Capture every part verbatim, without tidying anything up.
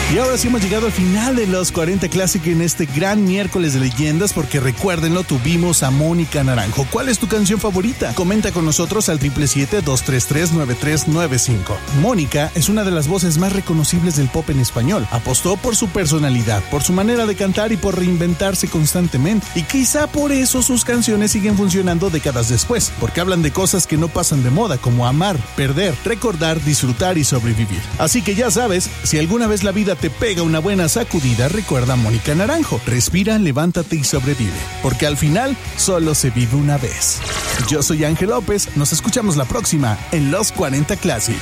Y ahora sí hemos llegado al final de los cuarenta Classic en este gran miércoles de leyendas, porque recuérdenlo, tuvimos a Mónica Naranjo. ¿Cuál es tu canción favorita? Comenta con nosotros al siete siete siete, dos tres tres, nueve tres nueve cinco. Mónica es una de las voces más reconocibles del pop en español. Apostó por su personalidad, por su manera de cantar y por reinventarse constantemente. Y quizá por eso sus canciones siguen funcionando décadas después, porque hablan de cosas que no pasan de moda, como amar, perder, recordar, disfrutar y sobrevivir. Así que ya sabes, si alguna vez la vida te pega una buena sacudida, recuerda a Mónica Naranjo. Respira, levántate y sobrevive, porque al final solo se vive una vez. Yo soy Ángel López, nos escuchamos la próxima en Los cuarenta Classic.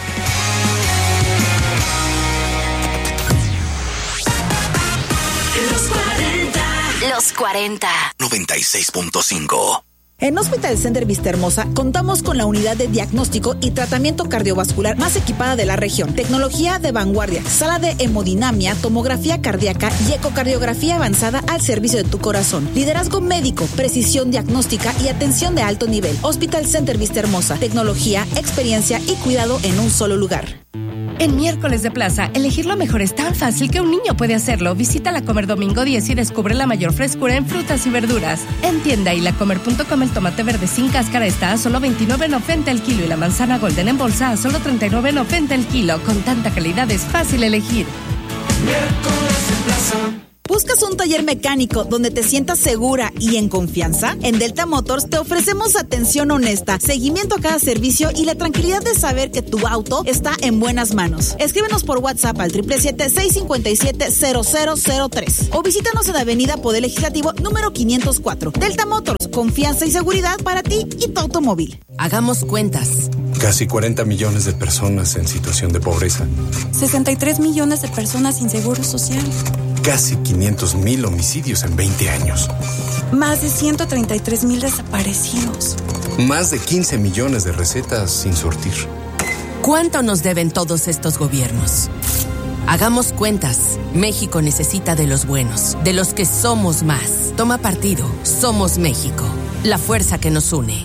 Los cuarenta. Los cuarenta. noventa y seis punto cinco. En Hospital Center Vistahermosa contamos con la unidad de diagnóstico y tratamiento cardiovascular más equipada de la región. Tecnología de vanguardia, sala de hemodinamia, tomografía cardíaca y ecocardiografía avanzada al servicio de tu corazón. Liderazgo médico, precisión diagnóstica y atención de alto nivel. Hospital Center Vistahermosa, tecnología, experiencia y cuidado en un solo lugar. En miércoles de plaza, elegir lo mejor es tan fácil que un niño puede hacerlo. Visita La Comer Domingo diez y descubre la mayor frescura en frutas y verduras. En tienda y lacomer punto com el tomate verde sin cáscara está a solo veintinueve noventa el kilo y la manzana golden en bolsa a solo treinta y nueve noventa el kilo. Con tanta calidad es fácil elegir. Miércoles en plaza. ¿Buscas un taller mecánico donde te sientas segura y en confianza? En Delta Motors te ofrecemos atención honesta, seguimiento a cada servicio y la tranquilidad de saber que tu auto está en buenas manos. Escríbenos por WhatsApp al siete siete siete, seis cinco siete, cero cero cero tres o visítanos en Avenida Poder Legislativo número quinientos cuatro. Delta Motors, confianza y seguridad para ti y tu automóvil. Hagamos cuentas. Casi cuarenta millones de personas en situación de pobreza. sesenta y tres millones de personas sin seguro social. Casi quinientos mil homicidios en veinte años. Más de ciento treinta y tres mil desaparecidos. Más de quince millones de recetas sin surtir. ¿Cuánto nos deben todos estos gobiernos? Hagamos cuentas. México necesita de los buenos, de los que somos más. Toma partido. Somos México. La fuerza que nos une.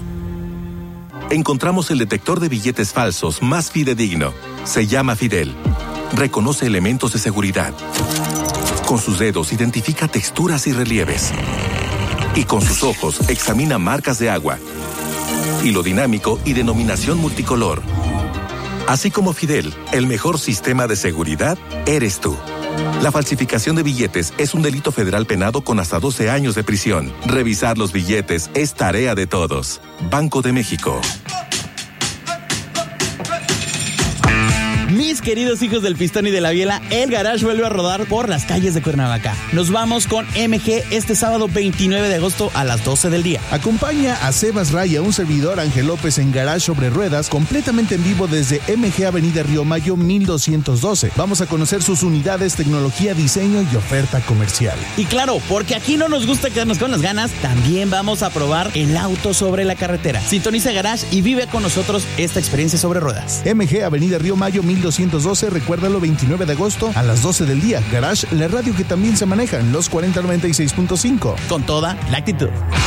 Encontramos el detector de billetes falsos más fidedigno. Se llama Fidel. Reconoce elementos de seguridad. Con sus dedos identifica texturas y relieves. Y con sus ojos examina marcas de agua. Hilo dinámico y denominación multicolor. Así como Fidel, el mejor sistema de seguridad eres tú. La falsificación de billetes es un delito federal penado con hasta doce años de prisión. Revisar los billetes es tarea de todos. Banco de México. Mis queridos hijos del pistón y de la biela, el Garage vuelve a rodar por las calles de Cuernavaca. Nos vamos con M G este sábado veintinueve de agosto a las doce del día. Acompaña a Sebas Raya, un servidor Ángel López en Garage sobre ruedas, completamente en vivo desde M G Avenida Río Mayo mil doscientos doce. Vamos a conocer sus unidades, tecnología, diseño y oferta comercial. Y claro, porque aquí no nos gusta quedarnos con las ganas, también vamos a probar el auto sobre la carretera. Sintoniza Garage y vive con nosotros esta experiencia sobre ruedas. M G Avenida Río Mayo mil doscientos doce, recuérdalo, veintinueve de agosto a las doce del día. Garage, la radio que también se maneja en los cuarenta noventa y seis punto cinco. Con toda la actitud.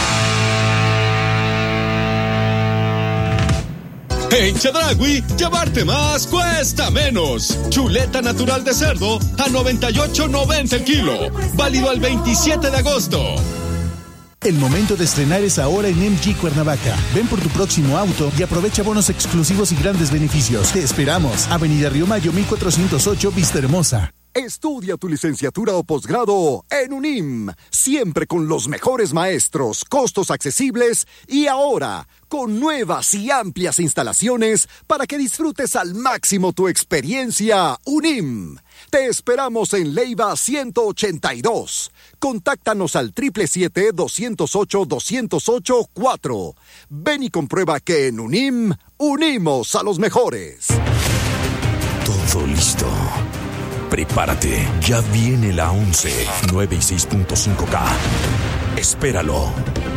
En Chedraui, llevarte más cuesta menos. Chuleta natural de cerdo a noventa y ocho noventa el kilo. Válido al veintisiete de agosto. El momento de estrenar es ahora en M G Cuernavaca. Ven por tu próximo auto y aprovecha bonos exclusivos y grandes beneficios. Te esperamos. Avenida Río Mayo mil cuatrocientos ocho, Vistahermosa. Estudia tu licenciatura o posgrado en UNIM, siempre con los mejores maestros, costos accesibles y ahora con nuevas y amplias instalaciones para que disfrutes al máximo tu experiencia. UNIM. Te esperamos en Leiva ciento ochenta y dos. Contáctanos al siete siete siete, dos cero ocho, dos cero ocho cuatro. Ven y comprueba que en UNIM unimos a los mejores. Todo listo. Prepárate, ya viene la once, nueve y seis punto cinco K. Espéralo.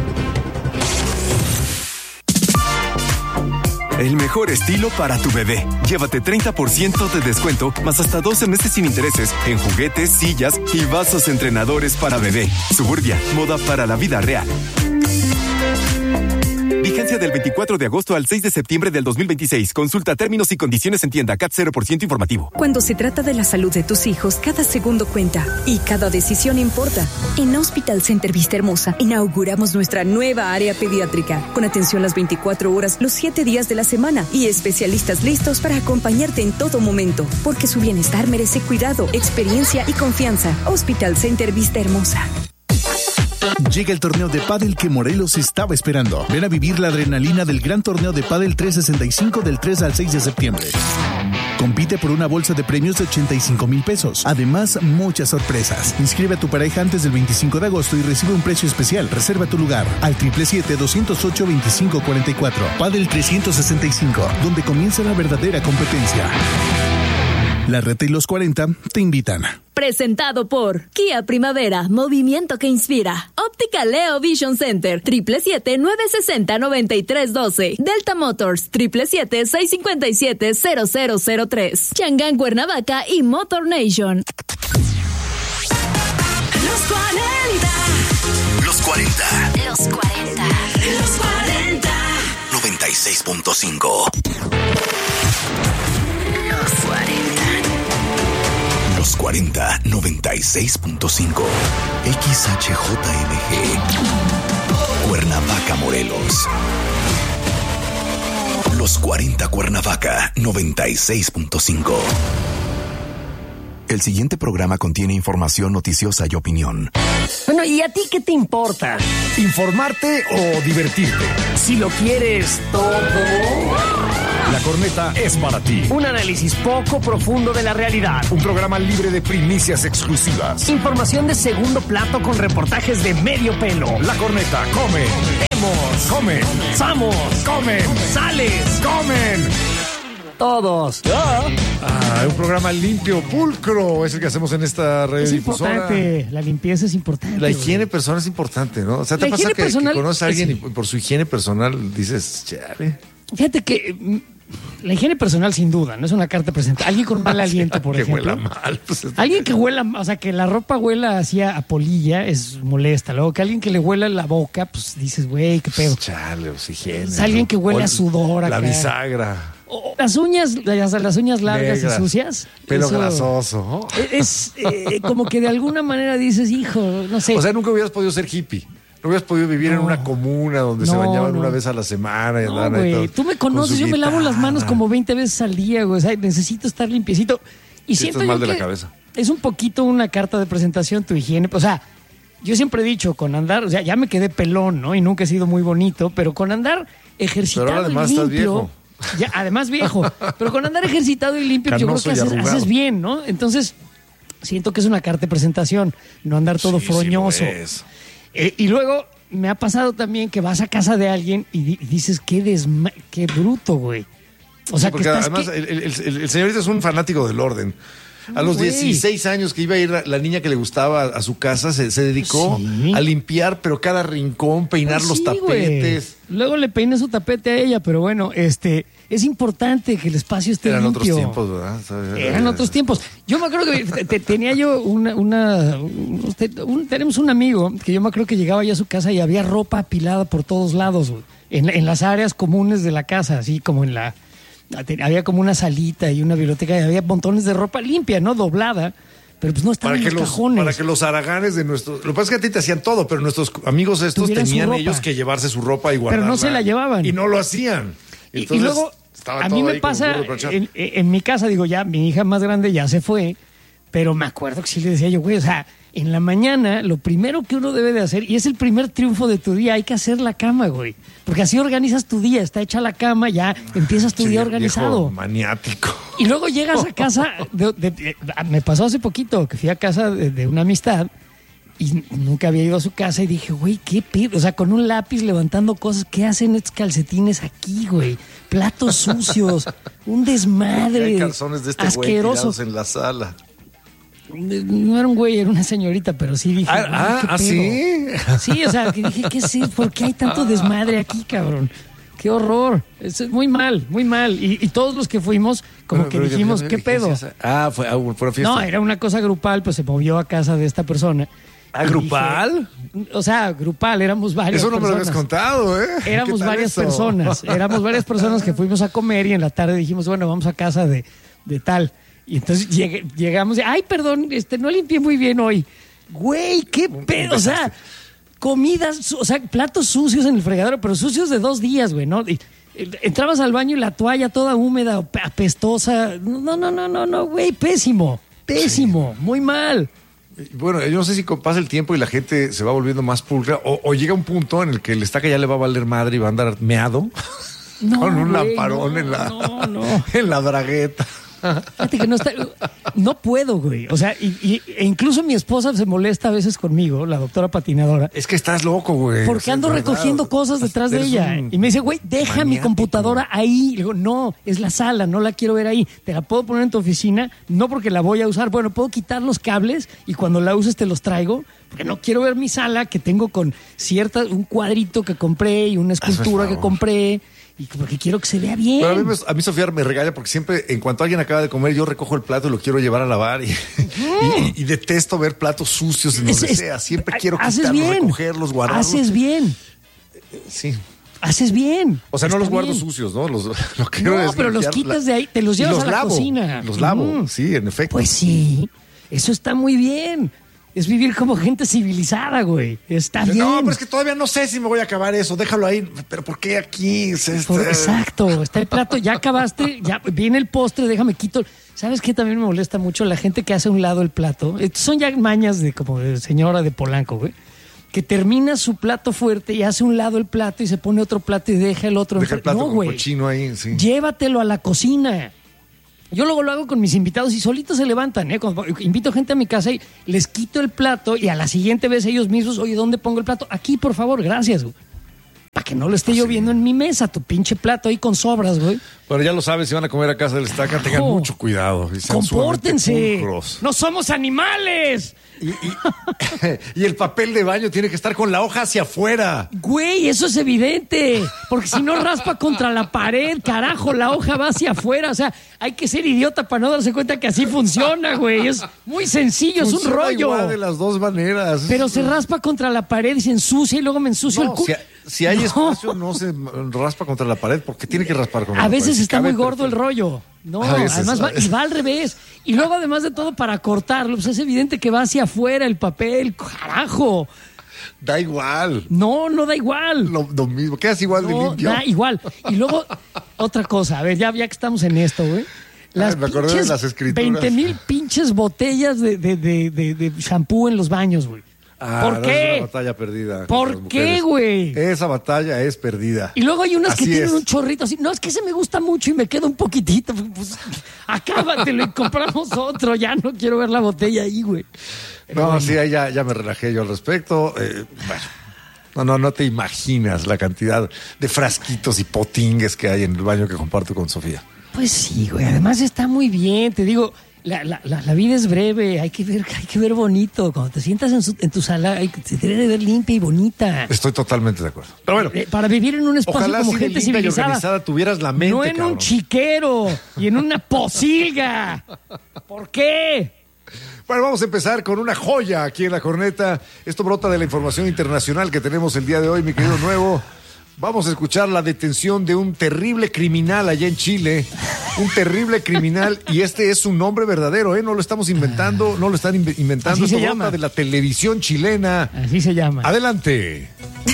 El mejor estilo para tu bebé. Llévate treinta por ciento de descuento, más hasta doce meses sin intereses en juguetes, sillas y vasos entrenadores para bebé. Suburbia, moda para la vida real. Vigencia Vigencia del veinticuatro de agosto al seis de septiembre del dos mil veintiséis. Consulta términos y condiciones en tienda. C A T cero por ciento informativo. Cuando se trata de la salud de tus hijos, cada segundo cuenta y cada decisión importa. En Hospital Center Vista Hermosa inauguramos nuestra nueva área pediátrica, con atención las veinticuatro horas, los siete días de la semana y especialistas listos para acompañarte en todo momento, porque su bienestar merece cuidado, experiencia y confianza. Hospital Center Vista Hermosa. Llega el torneo de pádel que Morelos estaba esperando. Ven a vivir la adrenalina del gran torneo de pádel trescientos sesenta y cinco del tres al seis de septiembre. Compite por una bolsa de premios de ochenta y cinco mil pesos. Además, muchas sorpresas. Inscribe a tu pareja antes del veinticinco de agosto y recibe un precio especial. Reserva tu lugar al siete siete siete, dos cero ocho, dos cinco cuatro cuatro. Pádel trescientos sesenta y cinco, donde comienza la verdadera competencia. La Reta y los cuarenta te invitan. Presentado por Kia Primavera, movimiento que inspira. Óptica Leo Vision Center, siete siete siete, nueve seis cero, nueve tres uno dos. Delta Motors, siete siete siete, seis cinco siete, cero cero cero tres. Changán Cuernavaca y Motor Nation. Los cuarenta. Los cuarenta. Los cuarenta. Los cuarenta. noventa y seis punto cinco. Los cuarenta. Los cuarenta, noventa y seis punto cinco. X H J M G. Cuernavaca, Morelos. Los cuarenta Cuernavaca, noventa y seis punto cinco. El siguiente programa contiene información noticiosa y opinión. Bueno, ¿y a ti qué te importa? ¿Informarte o divertirte? Si lo quieres todo... La Corneta es para ti. Un análisis poco profundo de la realidad. Un programa libre de primicias exclusivas. Información de segundo plato con reportajes de medio pelo. La Corneta come. Vemos. Comen. Samos. Comen. Sales. Comen. Todos. Ah, un programa limpio, pulcro, es el que hacemos en esta red. Es importante, la limpieza es importante. La higiene güey. personal es importante, ¿no? O sea, ¿te la pasa que, personal, que conoces a alguien sí. y por su higiene personal dices, chale? Fíjate que la higiene personal sin duda, no es una carta presente. Alguien con mal aliento, por que ejemplo. Que huela mal. Pues, alguien que huela, o sea, que la ropa huela hacia a polilla es molesta. Luego que alguien que le huela la boca, pues dices, güey, qué pedo. Chale, pues higiene. Es alguien que huele o a sudor acá. La bisagra. O las uñas, las, las uñas largas Negras, y sucias. Pelo eso grasoso. Es eh, como que de alguna manera dices, hijo, no sé. O sea, nunca hubieras podido ser hippie. No hubieras podido vivir no, en una comuna donde no, se bañaban no. una vez a la semana. Y no, güey. Tú me conoces, yo me lavo las manos como veinte veces al día, güey. O sea, necesito estar limpiecito. Y sí, siento estás mal yo de que la cabeza. Es un poquito una carta de presentación tu higiene. O sea, yo siempre he dicho, con andar, o sea, ya me quedé pelón, ¿no? Y nunca he sido muy bonito, pero con andar ejercitado pero ahora además y limpio. Estás viejo. Ya, además viejo, pero con andar ejercitado y limpio, Canoso yo creo que haces, haces bien, ¿no? Entonces, siento que es una carta de presentación, no andar todo sí, froñoso. Sí eh, y luego me ha pasado también que vas a casa de alguien y, di- y dices, qué desma qué bruto, güey. O sea, sí, porque que estás además que... el, el, el, el señorito es un fanático del orden. A los Güey. dieciséis años que iba a ir la, la niña que le gustaba a, a su casa, se, se dedicó Sí. a limpiar, pero cada rincón, peinar Pues los sí, tapetes. güey. Luego le peiné su tapete a ella, pero bueno, este, es importante que el espacio esté Eran limpio. otros tiempos, ¿verdad? Eran otros tiempos. Yo me acuerdo que te- te- tenía yo una, una un- un- tenemos un amigo que yo me acuerdo que llegaba ya a su casa y había ropa apilada por todos lados, güey, en, en las áreas comunes de la casa, así como en la, había como una salita y una biblioteca y había montones de ropa limpia, ¿no? Doblada. Pero pues no estaban Para en que, los los, cajones. para que los haraganes de nuestros... Lo que pasa es que a ti te hacían todo, pero nuestros amigos estos Tuvieran su tenían ropa. ellos que llevarse su ropa y guardarla. Pero no se la llevaban. Y no lo hacían. Y- Entonces, y luego, estaba a todo mí me ahí como pasa, burro de planchar. en, en mi casa, digo, ya, mi hija más grande ya se fue, pero me acuerdo que sí le decía yo, güey, o sea, en la mañana, lo primero que uno debe de hacer, y es el primer triunfo de tu día, hay que hacer la cama, güey. Porque así organizas tu día, está hecha la cama, ya empiezas tu Sí, día viejo organizado. maniático. Y luego llegas a casa, de- de- de- me pasó hace poquito que fui a casa de, de una amistad y nunca había ido a su casa y dije, güey, qué pedo, o sea, con un lápiz levantando cosas, ¿qué hacen estos calcetines aquí, güey? Platos sucios, un desmadre, Hay calzones de este güey asqueroso. tirados en la sala. No era un güey, era una señorita, pero sí dije, Ah, güey, ah, qué ah, pedo. ¿sí? Sí, o sea, que dije, ¿qué sé? ¿Por qué hay tanto desmadre aquí, cabrón? Qué horror. Es muy mal, muy mal. Y, y todos los que fuimos, como Bueno, que pero dijimos, ya- ¿qué ya- pedo? ya- Ah, fue, ah, fue una fiesta. No, era una cosa grupal, pues se movió a casa de esta persona. ¿Ah, grupal? Dije, o sea, grupal, éramos varias Eso no personas. me lo habías contado, ¿eh? Éramos varias eso? personas, éramos varias personas que fuimos a comer y en la tarde dijimos, bueno, vamos a casa de, de tal. Y entonces llegué, llegamos y, ay, perdón, este, no limpié muy bien hoy. Güey, qué pedo, o sea, comidas, o sea, platos sucios en el fregadero, pero sucios de dos días, güey, ¿no? Y, entrabas al baño y la toalla toda húmeda, apestosa. No, no, no, no, no, güey, pésimo, pésimo, sí. Muy mal. Bueno, yo no sé si pasa el tiempo y la gente se va volviendo más pulcra o, o llega un punto en el que el estaca ya le va a valer madre y va a andar meado no, con un güey, lamparón no, en la no, no. en la bragueta. Fíjate que no está, no puedo, güey. O sea, y, y, e incluso mi esposa se molesta a veces conmigo, la doctora patinadora. Es que estás loco, güey. Porque ando recogiendo cosas detrás de ella. Y me dice, güey, deja maniático. Mi computadora ahí. Le digo, no, es la sala, no la quiero ver ahí. Te la puedo poner en tu oficina, no porque la voy a usar. Bueno, puedo quitar los cables y cuando la uses te los traigo. Porque no quiero ver mi sala que tengo con cierta, un cuadrito que compré y una escultura que compré. Y porque quiero que se vea bien. Pero a, mí, a mí Sofía me regaña porque siempre, en cuanto alguien acaba de comer, yo recojo el plato y lo quiero llevar a lavar. Y, y, y detesto ver platos sucios en donde es, sea. Siempre quiero quitarlos, bien. recogerlos, guardarlos. Haces bien. Sí. Haces bien. O sea, Está no los guardo bien. sucios, ¿no? Los, lo que no, no pero los quitas la... de ahí, te los llevas los a la lavo, cocina. Los lavo, mm. sí, en efecto. Pues sí, eso está muy bien. Es vivir como gente civilizada, güey. Está bien. No, pero es que todavía no sé si me voy a acabar eso. Déjalo ahí. ¿Pero por qué aquí? Este... Exacto. Está el plato. Ya acabaste. Ya viene el postre. Déjame quito. ¿Sabes qué? También me molesta mucho la gente que hace a un lado el plato. Estos son ya mañas de como de señora de Polanco, güey. Que termina su plato fuerte y hace un lado el plato y se pone otro plato y deja el otro. Deja el plato no, con güey. cochino ahí, sí. Llévatelo a la cocina. Yo luego lo hago con mis invitados y solitos se levantan, ¿eh? Cuando invito gente a mi casa y les quito el plato y a la siguiente vez ellos mismos, oye, ¿dónde pongo el plato? Aquí, por favor, gracias, güey. Para que no lo esté lloviendo en mi mesa, tu pinche plato ahí con sobras, güey. Bueno, ya lo sabes, si van a comer a casa del Estaca, tengan oh, mucho cuidado. Y compórtense. ¡No somos animales! Y, y, y el papel de baño tiene que estar con la hoja hacia afuera. Güey, eso es evidente. Porque si no raspa contra la pared, carajo, la hoja va hacia afuera. O sea, hay que ser idiota para no darse cuenta que así funciona, güey. Es muy sencillo, funciona es un rollo. Igual de las dos maneras. Pero se raspa contra la pared y se ensucia y luego me ensucio no, el culo. Si, si hay no. espacio, no se raspa contra la pared porque tiene que raspar contra a la pared. A veces está muy gordo perfecto. el rollo. No, a veces, además va, y va al revés. Y luego, además de todo, para cortarlo, pues es evidente que va hacia afuera el papel, carajo. Da igual. No, no da igual. Lo, lo mismo, quedas igual no, de limpio. Da igual. Y luego, otra cosa, a ver, ya, ya que estamos en esto, güey. Las Ay, me acordé de las escrituras. veinte mil pinches botellas de, de, de, de, de shampoo en los baños, güey. Ah, ¿Por no, qué? Es una batalla perdida. ¿Por qué, güey? Esa batalla es perdida. Y luego hay unas así que tienen es. un chorrito así. No, es que se me gusta mucho y me queda un poquitito. Pues acábatelo y compramos otro. Ya no quiero ver la botella ahí, güey. No, bueno. sí, ahí ya, ya me relajé yo al respecto. Eh, bueno. No, no, no te imaginas la cantidad de frasquitos y potingues que hay en el baño que comparto con Sofía. Pues sí, güey. Además está muy bien. Te digo, la, la, la, la vida es breve. Hay que ver, hay que ver bonito. Cuando te sientas en, su, en tu sala, hay, se debe de ver limpia y bonita. Estoy totalmente de acuerdo. Pero bueno. Eh, para vivir en un espacio ojalá como si gente de limpia civilizada. Y organizada tuvieras la mente, no en cabrón. un chiquero y en una posilga. ¿Por qué? Bueno, vamos a empezar con una joya aquí en La Corneta. Esto brota de la información internacional que tenemos el día de hoy, mi querido Nuevo. Vamos a escuchar la detención de un terrible criminal allá en Chile. Un terrible criminal, y este es su nombre verdadero, ¿eh? No lo estamos inventando, no lo están in- inventando. Así Esto se brota llama. de la televisión chilena. Así se llama. Adelante.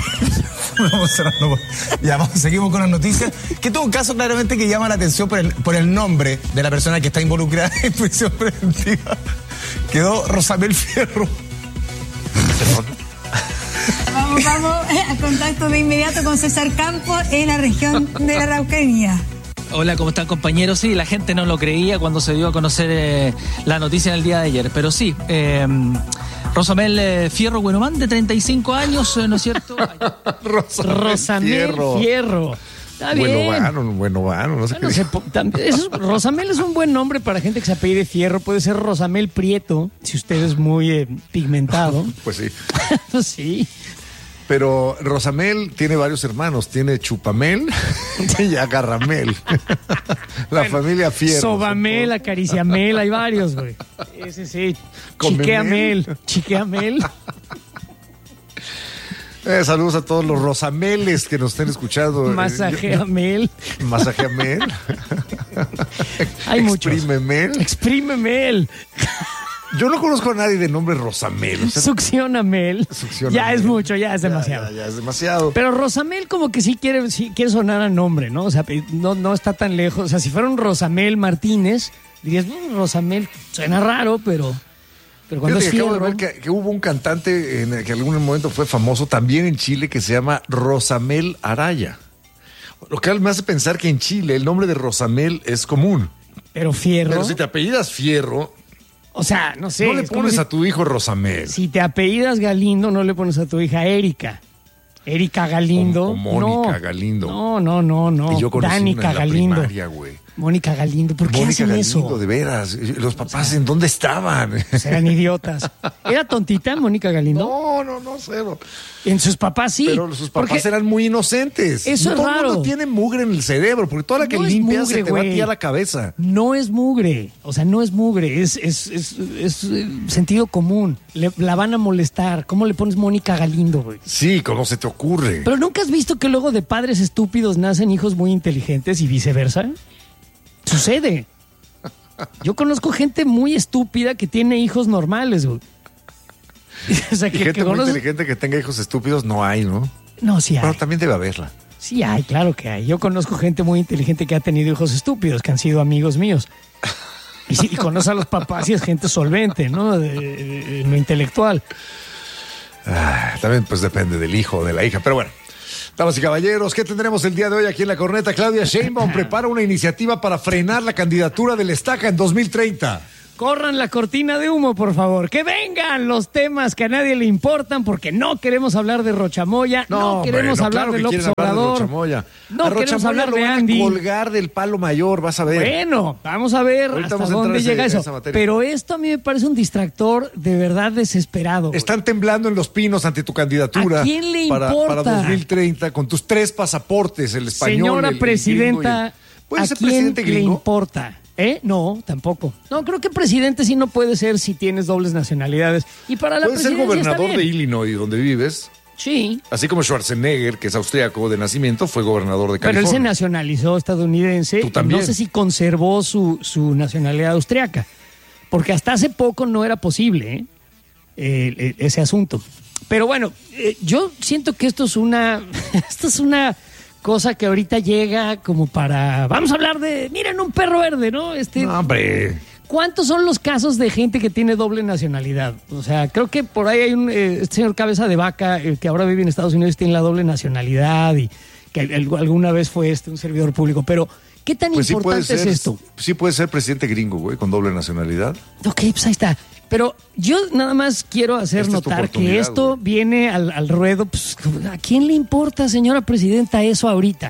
Vamos cerrando. Ya, vamos, seguimos con las noticias. Que tuvo un caso claramente que llama la atención por el, por el nombre de la persona que está involucrada en prisión preventiva. Quedó Rosamel Fierro. Perdón. Vamos, vamos a contacto de inmediato con César Campos en la región de la Araucanía. Hola, ¿cómo están, compañeros? Sí, la gente no lo creía cuando se dio a conocer eh, la noticia en el día de ayer, pero sí, eh, Rosamel eh, Fierro Buenomán, de treinta y cinco años, eh, ¿no es cierto? Rosamel, Rosamel Fierro. Fierro. Está bien. Bueno, vano, bueno, vano, no sé Bueno, qué. se po- tam- eso es- Rosamel es un buen nombre para gente que se apellide Fierro. Puede ser Rosamel Prieto, si usted es muy eh, pigmentado. Pues sí. Pues sí. Pero Rosamel tiene varios hermanos. Tiene Chupamel y Agarramel. La Bueno, familia Fierro. Sobamel, Acariciamel, hay varios, güey. Ese sí. Chiqueamel. Chiqueamel. Eh, saludos a todos los Rosameles que nos estén escuchando. Masajeamel. Masajeamel. Hay muchos. Exprímemel. Exprímemel. Yo no conozco a nadie de nombre Rosamel. O sea, Succionamel. Succionamel. Ya es mucho, ya es demasiado. Ya, ya, ya es demasiado. Pero Rosamel como que sí quiere, sí quiere sonar a nombre, ¿no? O sea, no, no está tan lejos. O sea, si fuera un Rosamel Martínez, dirías, no, Rosamel suena raro, pero... Pero cuando Fíjate es que acabo Fierro... de ver que, que hubo un cantante en el que en algún momento fue famoso también en Chile que se llama Rosamel Araya. Lo que me hace pensar que en Chile el nombre de Rosamel es común. Pero Fierro... Pero si te apellidas Fierro... O sea, no sé. No le es como pones si- a tu hijo Rosamel. Si te apellidas Galindo, no le pones a tu hija Erika. Erika Galindo. O- o Mónica no. Galindo. No, no, no, no. Y yo conocí Danica una en la Galindo. primaria, güey. Mónica Galindo. ¿Por qué Mónica hacen Galindo, eso? de veras. Los papás, ¿en dónde estaban? Eran idiotas. ¿Era tontita Mónica Galindo? No, no, no, cero. En sus papás sí. Pero sus papás Porque eran muy inocentes. Eso es Todo el raro. mundo tiene mugre en el cerebro, porque toda la que No es limpias mugre, se te va a güey. ti a la cabeza. No es mugre. O sea, no es mugre. Es, es, es, es, eh, sentido común. Le- la van a molestar. ¿Cómo le pones Mónica Galindo, güey? Sí, ¿cómo se te ocurre? Pero ¿nunca has visto que luego de padres estúpidos nacen hijos muy inteligentes y viceversa? Sucede. Yo conozco gente muy estúpida que tiene hijos normales, güey. O sea, Y que, gente que muy conoces- inteligente que tenga hijos estúpidos no hay, ¿no? No, sí hay. Pero también debe haberla. Sí hay, claro que hay. Yo conozco gente muy inteligente que ha tenido hijos estúpidos, que han sido amigos míos. Y, sí, y conoce a los papás y es gente solvente, ¿no? De, de- de lo intelectual. Ah, también pues depende del hijo o de la hija, pero bueno. Damas y caballeros, ¿qué tendremos el día de hoy aquí en La Corneta? Claudia Sheinbaum prepara una iniciativa para frenar la candidatura del Estaca en dos mil treinta. Corran la cortina de humo, por favor. Que vengan los temas que a nadie le importan, porque no queremos hablar de Rochamoya, no, queremos hombre, no, hablar claro de que López quieren hablar de Obrador. Rochamoya. No A queremos Rochamoya hablar lo de van a Andy. colgar del palo mayor, vas a ver. Bueno, vamos a ver Ahorita hasta vamos a entrar dónde a ese- llega a eso. esa materia. Pero esto a mí me parece un distractor de verdad desesperado. güey. Están temblando en los pinos ante tu candidatura. ¿A quién le para, importa? para dos mil treinta con tus tres pasaportes, el español, Señora el- el presidenta, gringo y el- ¿Puede ¿a ser quién presidente le gringo? importa? ¿Eh? No, tampoco. No, creo que presidente sí no puede ser si tienes dobles nacionalidades. Y para la Puedes ser presidencia está gobernador de bien. Illinois, donde vives. Sí. Así como Schwarzenegger, que es austriaco de nacimiento, fue gobernador de Pero él se California. nacionalizó estadounidense. Tú también. No sé si conservó su, su nacionalidad austriaca. Porque hasta hace poco no era posible ¿eh? Eh, eh, ese asunto. Pero bueno, eh, yo siento que esto es una. Esto es una cosa que ahorita llega como para. Vamos a hablar de. Miren, un perro verde, ¿no? Este. No, hombre. ¿Cuántos son los casos de gente que tiene doble nacionalidad? O sea, creo que por ahí hay un eh, este señor Cabeza de Vaca, el que ahora vive en Estados Unidos, tiene la doble nacionalidad y que al- alguna vez fue este un servidor público. Pero, ¿qué tan Pues sí puede importante ser, es esto? sí puede ser presidente gringo, güey, con doble nacionalidad. Ok, pues ahí está. Pero yo nada más quiero hacer Esta es tu notar que oportunidad, esto viene al, al ruedo. Pues, ¿a quién le importa, señora presidenta, eso ahorita?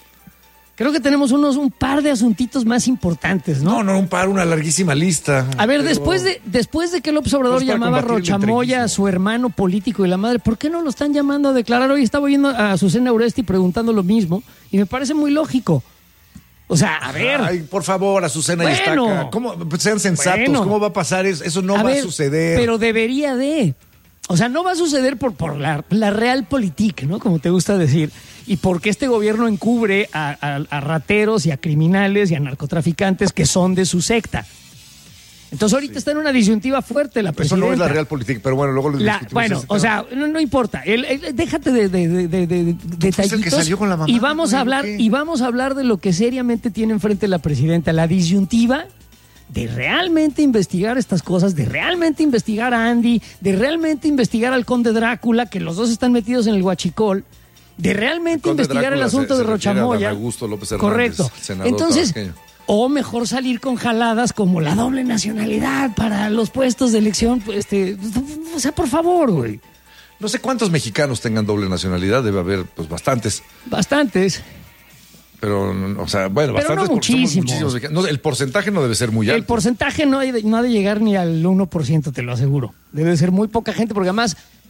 Creo que tenemos unos un par de asuntitos más importantes, ¿no? No, no, un par, una larguísima lista. A ver, Pero- después de después de que López Obrador Pues para llamaba a combatir el Rochamoya a su hermano político y la madre, ¿por qué no lo están llamando a declarar? Hoy estaba oyendo a Azucena Uresti preguntando lo mismo y me parece muy lógico. O sea, a ver. Ay, por favor, Azucena y Bueno. Estaca. ¿Cómo? Pues sean sensatos. Bueno. ¿Cómo va a pasar eso? Eso no A va ver, a suceder. Pero debería de. O sea, no va a suceder por, por la, la realpolitik, ¿no? Como te gusta decir. Y porque este gobierno encubre a, a- a rateros y a criminales y a narcotraficantes que son de su secta. Entonces ahorita está en una disyuntiva fuerte la Eso presidenta. no es la realpolitik, pero bueno, luego lo La- discutimos. bueno, ese o tema. sea, no, no importa. El- el- déjate de, de, de, de- de- detallitos. el que salió con la mamá, y vamos güey, a hablar ¿qué? y vamos a hablar de lo que seriamente tiene enfrente la presidenta, la disyuntiva de realmente investigar estas cosas, de realmente investigar a Andy, de realmente investigar al conde Drácula, que los dos están metidos en el huachicol, de realmente Conde investigar el Drácula asunto se- de se refiere a Rochamoya. Dan Augusto López Hernández, Correcto. senador Entonces, tabasqueño. o mejor salir con jaladas como la doble nacionalidad para los puestos de elección, pues, este, o sea, por favor, güey. No sé cuántos mexicanos tengan doble nacionalidad, debe haber pues bastantes. Bastantes. Pero, o sea, bueno, Pero bastantes no porque somos muchísimos. muchísimos mexicanos. No, el porcentaje no debe ser muy El alto. porcentaje no, hay de, no ha de llegar ni al uno por ciento, te lo aseguro. Debe ser muy poca gente, porque además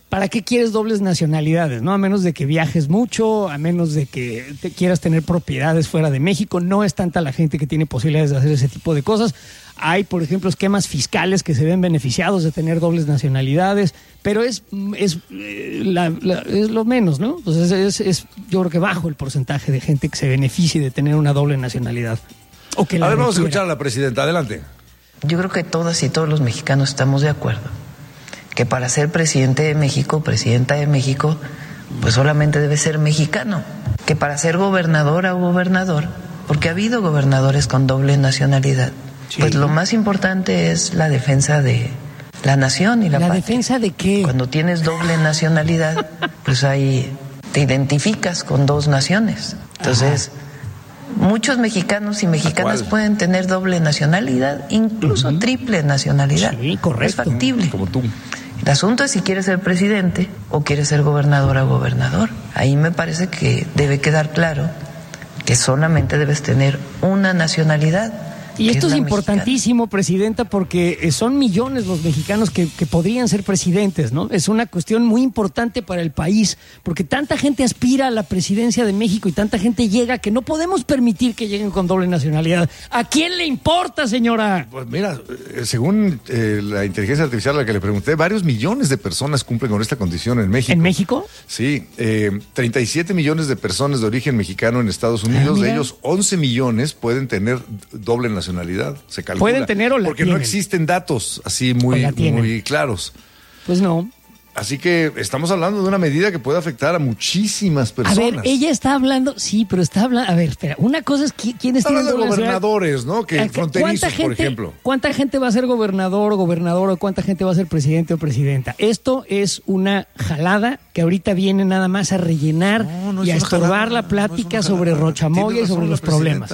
¿para qué quieres dobles nacionalidades? ¿No? A menos de que viajes mucho, a menos de que te quieras tener propiedades fuera de México. No es tanta la gente que tiene posibilidades de hacer ese tipo de cosas. Hay, por ejemplo, esquemas fiscales que se ven beneficiados de tener dobles nacionalidades, pero es, es, eh, la, la, es lo menos, ¿no? Entonces es, es, yo creo que bajo el porcentaje de gente que se beneficie de tener una doble nacionalidad. O que la a ver, vamos a requiera. escuchar a la presidenta. Adelante. Yo creo que todas y todos los mexicanos estamos de acuerdo que para ser presidente de México, presidenta de México, pues solamente debe ser mexicano. Que para ser gobernadora o gobernador, porque ha habido gobernadores con doble nacionalidad, sí. Pues lo más importante es la defensa de la nación y la, ¿La patria. defensa de qué? Cuando tienes doble nacionalidad, pues ahí te identificas con dos naciones. Entonces, ajá, muchos mexicanos y mexicanas pueden tener doble nacionalidad, incluso uh-huh. triple nacionalidad. Sí, correcto. Es factible. Como tú. El asunto es si quieres ser presidente o quieres ser gobernadora o gobernador. Ahí me parece que debe quedar claro que solamente debes tener una nacionalidad. Y esto es, es importantísimo, mexicana. Presidenta, porque son millones los mexicanos que, que podrían ser presidentes, ¿no? Es una cuestión muy importante para el país, porque tanta gente aspira a la presidencia de México y tanta gente llega que no podemos permitir que lleguen con doble nacionalidad. ¿A quién le importa, señora? Pues mira, según eh, la inteligencia artificial a la que le pregunté, varios millones de personas cumplen con esta condición en México. ¿En México? Sí, eh, treinta y siete millones de personas de origen mexicano en Estados Unidos, ah, de ellos once millones pueden tener doble nacionalidad. Se calcula. Pueden tener o la Porque tienen. no existen datos así muy, muy claros. Pues no. Así que estamos hablando de una medida que puede afectar a muchísimas personas. A ver, ella está hablando, sí, pero está hablando, a ver, espera, una cosa es qui- quiénes está tienen hablando de doble gobernadores, ¿no? Que fronterizos, gente, por ejemplo. ¿Cuánta gente va a ser gobernador o gobernadora o cuánta gente va a ser presidente o presidenta? Esto es una jalada que ahorita viene nada más a rellenar no, no y a estorbar jalada, la plática no sobre Rochamoya y sobre los problemas.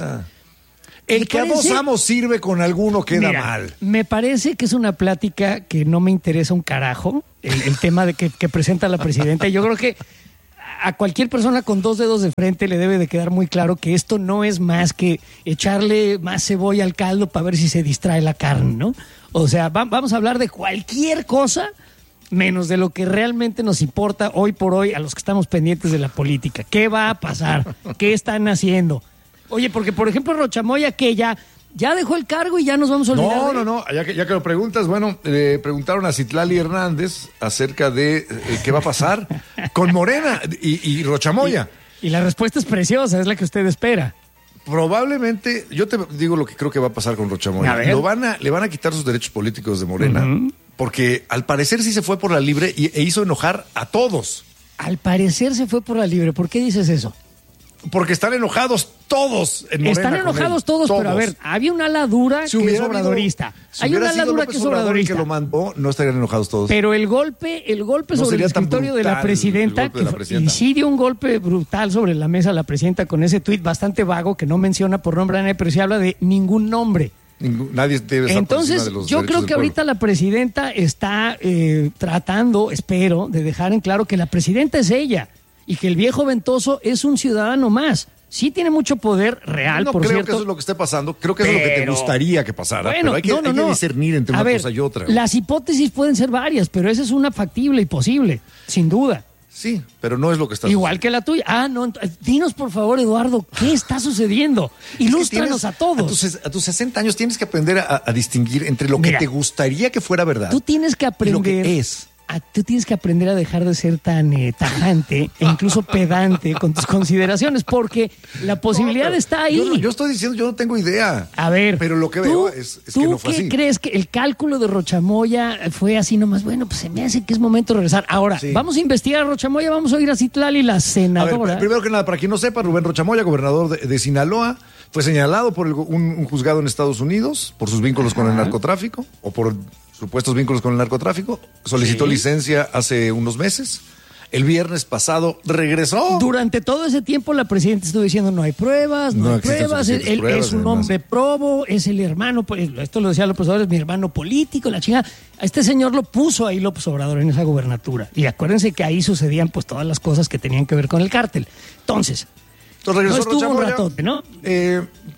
El que parece, a dos amos sirve con alguno queda mira, mal. Me parece que es una plática que no me interesa un carajo, el, el tema de que, que presenta la presidenta. Yo creo que a cualquier persona con dos dedos de frente le debe de quedar muy claro que esto no es más que echarle más cebolla al caldo para ver si se distrae la carne, ¿no? O sea, va, vamos a hablar de cualquier cosa menos de lo que realmente nos importa hoy por hoy a los que estamos pendientes de la política. ¿Qué va a pasar? ¿Qué están haciendo? Oye, porque por ejemplo Rochamoya que ya, ya dejó el cargo y ya nos vamos a olvidar. No, de... no, no, ya que, ya que lo preguntas, bueno, le preguntaron a Citlali Hernández acerca de eh, qué va a pasar con Morena y, y Rochamoya. Y, y la respuesta es preciosa, es la que usted espera. Probablemente, yo te digo lo que creo que va a pasar con Rochamoya. Lo van a, le van a quitar sus derechos políticos de Morena, uh-huh. porque al parecer sí se fue por la libre y, e hizo enojar a todos. Al parecer se fue por la libre, ¿por qué dices eso? Porque están enojados todos en Morena. Están enojados todos, todos, pero a ver, había una ala dura si que es obradorista. Habido, si Hay una ala dura López que es obradorista. Que lo mandó, no estarían enojados todos. Pero el golpe, el golpe no sobre el escritorio de la presidenta, que, de la presidenta. Y sí dio un golpe brutal sobre la mesa la presidenta con ese tuit bastante vago que no menciona por nombre a nadie, pero sí habla de ningún nombre. Ningún, nadie debe estar Entonces, por encima de los yo creo que ahorita pueblo. La presidenta está eh, tratando, espero, de dejar en claro que la presidenta es ella y que el viejo ventoso es un ciudadano más. Sí tiene mucho poder real, no por creo cierto. que eso es lo que esté pasando. Creo que pero, eso es lo que te gustaría que pasara. Bueno, pero hay que, no, no, hay que no. discernir entre a una ver, cosa y otra. Las hipótesis pueden ser varias, pero esa es una factible y posible, sin duda. Sí, pero no es lo que está Igual sucediendo. que la tuya. Ah, no. Dinos, por favor, Eduardo, ¿qué está sucediendo? Ilústranos es a todos. A tus, a tus sesenta años tienes que aprender a, a distinguir entre lo Mira, que te gustaría que fuera verdad. Tú tienes que aprender. Y lo que es. A, tú tienes que aprender a dejar de ser tan eh, tajante e incluso pedante con tus consideraciones, porque la posibilidad no, está ahí. Yo, no, yo estoy diciendo, yo no tengo idea. A ver, pero lo que ¿tú, veo es, es que no fue qué así. crees que el cálculo de Rochamoya fue así nomás? Bueno, pues se me hace que es momento de regresar. Ahora, sí. Vamos a investigar a Rochamoya, vamos a oír a Citlali, la senadora. A ver, primero que nada, para quien no sepa, Rubén Rochamoya, gobernador de, de Sinaloa, fue señalado por el, un, un juzgado en Estados Unidos por sus vínculos Ajá. con el narcotráfico o por supuestos vínculos con el narcotráfico. Solicitó sí. licencia hace unos meses. El viernes pasado regresó. Durante todo ese tiempo la presidenta estuvo diciendo no hay pruebas, no, no hay pruebas, él, él pruebas, es un además. hombre probo, es el hermano, esto lo decía López Obrador, es mi hermano político, la chingada. A este señor lo puso ahí López Obrador en esa gubernatura. Y acuérdense que ahí sucedían pues todas las cosas que tenían que ver con el cártel. Entonces, Entonces regresó no estuvo Rochamoya, un ratote, ¿no? Eh,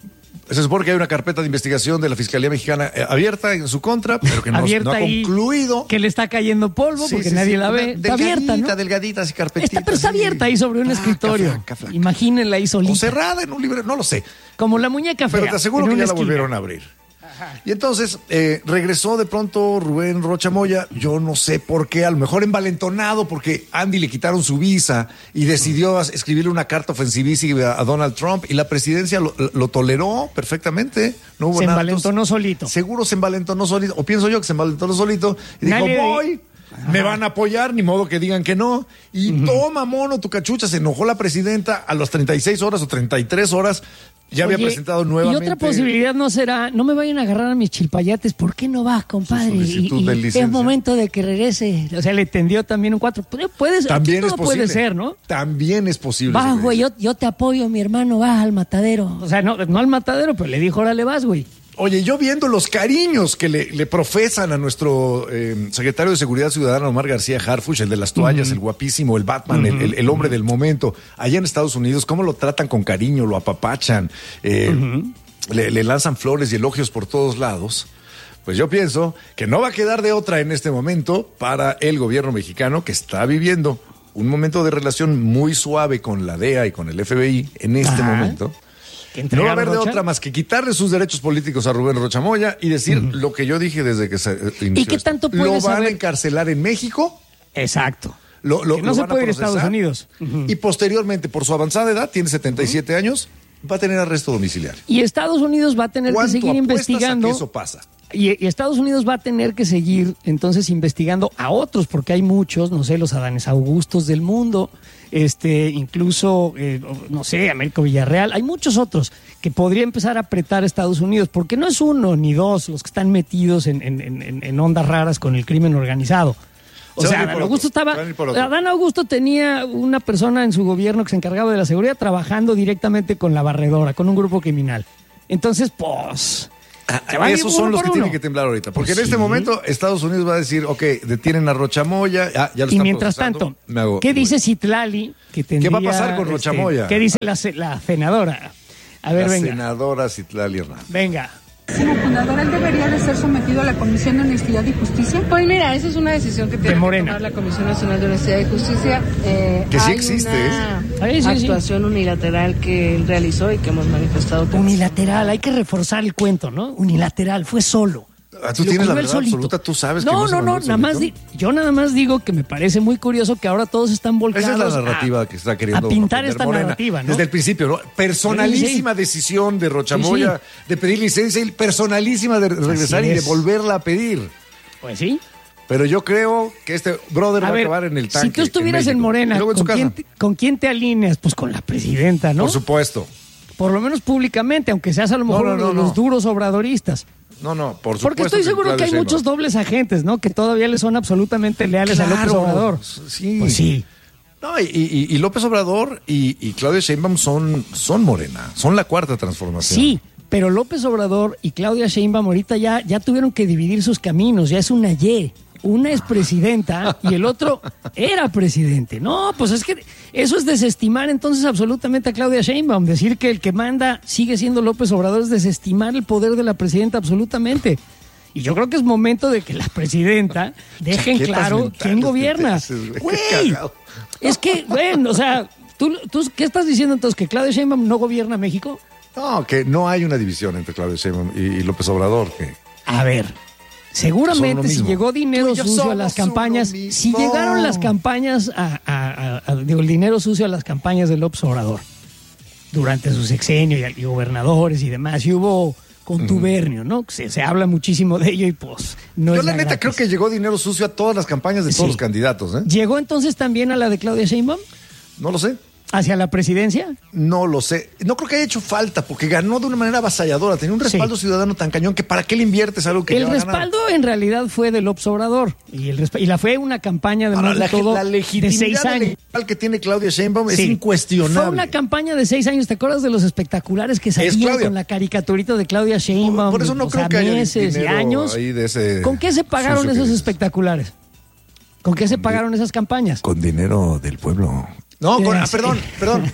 Se supone que hay una carpeta de investigación de la Fiscalía Mexicana eh, abierta en su contra, pero que no, no ha concluido. Que le está cayendo polvo Sí, porque sí, nadie sí, la una ve. Está abierta, ¿no? delgadita, así carpetita. Está, pero está así. abierta ahí sobre un Flaca, escritorio. flaca, flaca. Imagínenla ahí solita. O cerrada en un libro, no lo sé. Como la muñeca fea. Pero te aseguro en que una ya la esquina. volvieron a abrir. Y entonces eh, regresó de pronto Rubén Rocha Moya, yo no sé por qué, a lo mejor envalentonado porque Andy le quitaron su visa y decidió as- escribirle una carta ofensivísima a Donald Trump y la presidencia lo, lo toleró perfectamente, no hubo Se nada. envalentonó solito. Seguro se envalentonó solito, o pienso yo que se envalentonó solito y dijo, Nadie- voy, me van a apoyar, ni modo que digan que no. Y toma, mono, tu cachucha, se enojó la presidenta a las treinta y seis horas o treinta y tres horas. Ya había Oye, presentado nuevamente. Y otra posibilidad no será, no me vayan a agarrar a mis chilpayates, ¿por qué no vas, compadre? Su solicitud Y- y de licencia. es momento de que regrese. O sea, le tendió también un cuatro. Puede, puede ser, También todo es posible. puede ser, ¿no? También es posible. Vas, señores. güey, yo, yo te apoyo, mi hermano, vas al matadero. O sea, no, no al matadero, pero le dijo, órale, vas, güey. Oye, yo viendo los cariños que le, le profesan a nuestro eh, secretario de Seguridad Ciudadana, Omar García Harfuch, el de las toallas, Ujú. el guapísimo, el Batman, el, el- el hombre del momento, allá en Estados Unidos, cómo lo tratan con cariño, lo apapachan, eh, le, le lanzan flores y elogios por todos lados. Pues yo pienso que no va a quedar de otra en este momento para el gobierno mexicano que está viviendo un momento de relación muy suave con la D E A y con el F B I en este Ajá. momento. Que No va a entregar haber de Rocha. otra más que quitarle sus derechos políticos a Rubén Rocha Moya y decir lo que yo dije desde que se eh, inició. ¿Y qué esto. tanto Lo puedes van a saber? encarcelar en México. Exacto. Lo, lo- Que no lo se van a puede ir a procesar, Estados Unidos. Y posteriormente, por su avanzada edad, tiene setenta y siete años, va a tener arresto domiciliario. Y Estados Unidos va a tener que ¿Cuánto seguir apuestas a investigando. que eso pasa? Y, y Estados Unidos va a tener que seguir entonces investigando a otros, porque hay muchos, no sé, los Adanes Augustos del mundo, este, incluso, eh, no sé, Américo Villarreal, hay muchos otros que podría empezar a apretar a Estados Unidos, porque no es uno ni dos los que están metidos en, en, en, en ondas raras con el crimen organizado. O Se van a sea, ir por Adán otro, Augusto estaba. se van a ir por otro. Adán Augusto tenía una persona en su gobierno que se encargaba de la seguridad trabajando directamente con la barredora, con un grupo criminal. Entonces, pues. se van a ir Esos uno son los por que uno. tienen que temblar ahorita. Porque Pues en este sí. momento Estados Unidos va a decir, ok, detienen a Rocha Moya, ah, ya lo Y están mientras procesando, tanto, me hago- ¿qué dice Citlali? Que tendría, ¿Qué va a pasar con Rocha este, Moya? ¿Qué dice la, se- la senadora? A ver, la venga. senadora Citlali Hernández. Venga. Como fundador, él debería de ser sometido a la Comisión de Honestidad y Justicia. Pues mira, esa es una decisión que tiene que Morena. tomar la Comisión Nacional de Honestidad y Justicia. Eh, Que sí hay existe, una ¿eh? Sí, sí, sí. actuación unilateral que él realizó y que hemos manifestado. todos. Unilateral, hay que reforzar el cuento, ¿no? Unilateral, fue solo. Ah, tú Lo tienes la ocurrió él verdad solito. absoluta, tú sabes que No, no se no, no, mandó nada más di- solito. yo nada más digo que me parece muy curioso que ahora todos están volcados Esa es la a- narrativa que está queriendo a pintar proponer esta Morena. narrativa, ¿no? Desde el principio, ¿no? Personalísima decisión de Rochamoya Sí, de pedir licencia y personalísima de regresar y de es. volverla a pedir. Pues sí. Pero yo creo que este brother va A a ver, acabar en el tanque. si tú estuvieras en, México. Morena, Y luego en su ¿con quién, casa. te, con quién te alineas? Pues con la presidenta, ¿no? Por supuesto. Por lo menos públicamente, aunque seas a lo mejor No, no, uno de no, los no. duros obradoristas. No, no, por supuesto. Porque estoy seguro que Claudia hay Sheinbaum. muchos dobles agentes, ¿no? Que todavía le son absolutamente leales a López Claro, Obrador. Sí. Pues sí. No, y, y- y López Obrador y, y Claudia Sheinbaum son, son Morena, son la cuarta transformación. Sí, pero López Obrador y Claudia Sheinbaum ahorita ya, ya tuvieron que dividir sus caminos, ya es una Y. Una es presidenta y el otro era presidente. No, pues es que eso es desestimar entonces absolutamente a Claudia Sheinbaum. Decir que el que manda sigue siendo López Obrador es desestimar el poder de la presidenta absolutamente. Y yo creo que es momento de que la presidenta deje en Chaquetas claro mentales quién que te gobierna. haces, güey. Güey, Qué cagado. es que, bueno, o sea, ¿tú, tú qué estás diciendo entonces? ¿Que Claudia Sheinbaum no gobierna México? No, que no hay una división entre Claudia Sheinbaum y, y López Obrador. Que A ver, Son seguramente lo si mismo. llegó dinero Tú y yo sucio a las somos campañas, uno si mismo. llegaron las campañas, a, a- a- a- digo, el dinero sucio a las campañas de López Obrador durante su sexenio y, y gobernadores y demás, y hubo contubernio, ¿no? Se, se habla muchísimo de ello y pues no yo es la nada neta gratis. creo que llegó dinero sucio a todas las campañas de todos Sí. los candidatos, ¿eh? ¿Llegó entonces también a la de Claudia Sheinbaum? No lo sé. ¿Hacia la presidencia? No lo sé. No creo que haya hecho falta porque ganó de una manera avasalladora. Tenía un respaldo ciudadano tan cañón que ¿para qué le inviertes algo que El ya va a ganar? respaldo en realidad fue de López Obrador y, el resp- y la fue una campaña de Ahora, más de la, todo la de legitimidad seis años. electoral que tiene Claudia Sheinbaum es Sí. incuestionable. Fue una campaña de seis años. ¿Te acuerdas de los espectaculares que salían Claudia. con la caricaturita de Claudia Sheinbaum? Por eso no O creo sea, que haya meses y dinero años. ahí de ese ¿Con qué se pagaron sucio que esos dices. espectaculares? ¿Con qué se pagaron esas campañas? Con dinero del pueblo. No, con, ah, perdón, perdón.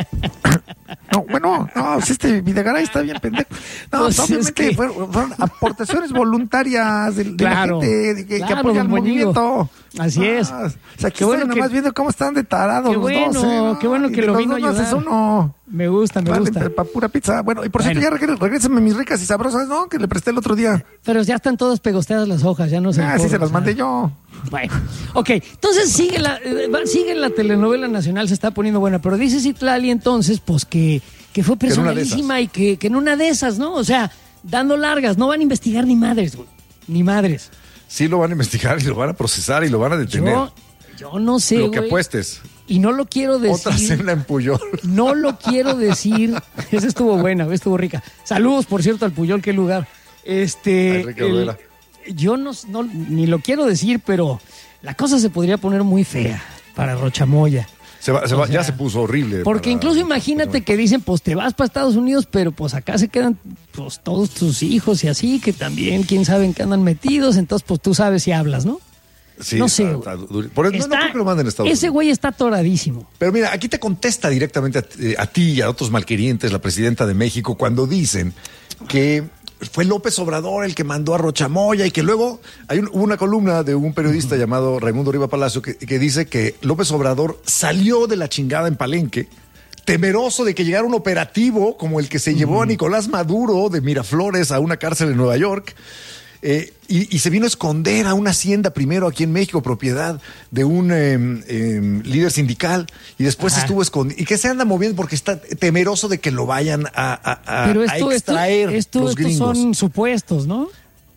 No, bueno, no, este Videgaray está bien pendejo. No, Pues obviamente es que- fueron, fueron aportaciones voluntarias de, de Claro, la gente de que, claro, que apoya el don Moñigo. movimiento. Así es. Ah, o sea, aquí Qué bueno estoy que- nomás viendo cómo están de tarados Qué los bueno, dos. ¿eh? qué bueno Y que de lo los vino a dos no haces ayudar. uno. Me gusta, me Vale, gusta. para pura pizza. Bueno, y por cierto, Bueno. ya regre- regrésame mis ricas y sabrosas, ¿no? Que le presté el otro día. Pero ya están todas pegosteadas las hojas, ya no se Ah, sí corren, se las o sea. mandé yo. Bueno, ok, entonces sigue la, eh, va- sigue la telenovela nacional, se está poniendo buena, pero dice Citlali entonces, pues que, que fue en una de personalísima y que, que en una de esas, ¿no? O sea, dando largas, no van a investigar ni madres, güey, ni madres. Sí lo van a investigar y lo van a procesar y lo van a detener. Yo, yo no sé, lo que güey, apuestes. y no lo quiero decir. Otra cena en Puyol. No lo quiero decir. Esa estuvo buena, estuvo rica. Saludos, por cierto, al Puyol, qué lugar. Este. Ay, rica el- abuela. yo no, no- ni lo quiero decir, pero la cosa se podría poner muy fea para Rochamoya. Se va- se O va- sea, ya se puso horrible. Porque para- incluso imagínate que dicen, pues te vas para Estados Unidos, pero pues acá se quedan pues todos tus hijos y así, que también quién sabe en qué andan metidos, entonces pues tú sabes si hablas, ¿no? Sí, no sé, está- está duro. Por eso no- no, Está- creo que lo manden a Estados Ese Unidos. güey está atoradísimo. Pero mira, aquí te contesta directamente a, eh, a ti y a otros malquerientes la presidenta de México cuando dicen que fue López Obrador el que mandó a Rochamoya y que luego hay un- hubo una columna de un periodista llamado Raimundo Riva Palacio que, que dice que López Obrador salió de la chingada en Palenque temeroso de que llegara un operativo como el que se llevó a Nicolás Maduro de Miraflores a una cárcel en Nueva York. Eh, y, y se vino a esconder a una hacienda primero aquí en México, propiedad de un eh, eh, líder sindical, y después Ajá. estuvo escondido. ¿Y que se anda moviendo? Porque está temeroso de que lo vayan a, a- a- Pero a esto, esto, extraer esto- los estos gringos. son supuestos, ¿no?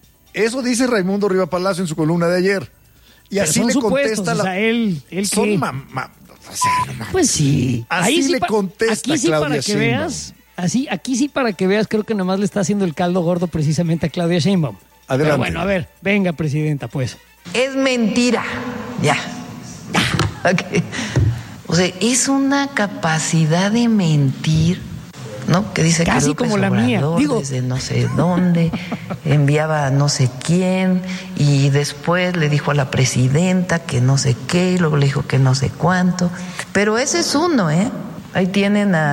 Eso dice Raimundo Riva Palacio en su columna de ayer. Y Pero así son le supuestos, contesta la... o sea, él, él son qué. ma- ma- o sea, no mames. Pues sí. Así le pa- contesta aquí sí Claudia para que Sheinbaum. veas, así, aquí sí para que veas, creo que nomás le está haciendo el caldo gordo precisamente a Claudia Sheinbaum. Adelante. Pero bueno, a ver, venga, presidenta, pues. Es mentira. Ya. Ya. Ok. O sea, es una capacidad de mentir, ¿no? Que dice Casi que López como la mía, Obrador digo. desde no sé dónde enviaba a no sé quién y después le dijo a la presidenta que no sé qué y luego le dijo que no sé cuánto. Pero ese es uno, ¿eh? Ahí tienen a